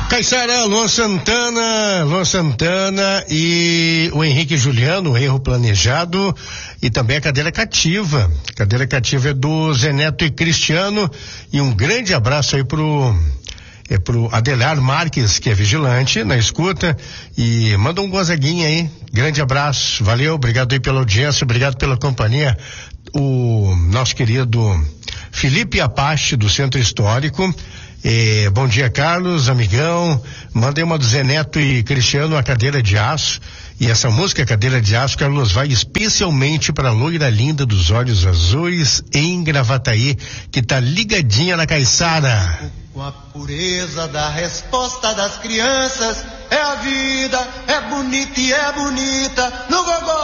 Caissara, Luan Santana e o Henrique Juliano, Erro Planejado, e também a Cadeira Cativa. Cadeira Cativa é do Zé Neto e Cristiano, e um grande abraço aí pro Adelar Marques, que é vigilante na escuta, e manda um Gonzaguinha aí. Grande abraço, valeu, obrigado aí pela audiência, obrigado pela companhia. O nosso querido Felipe Apache, do Centro Histórico. Bom dia, Carlos, amigão. Mandei uma do Zé Neto e Cristiano, a Cadeira de Aço. E essa música, Cadeira de Aço, Carlos, vai especialmente para a loira linda dos olhos azuis em Gravataí, que tá ligadinha na Caissara. Com a pureza da resposta das crianças, é a vida, é bonita e é bonita no gogó.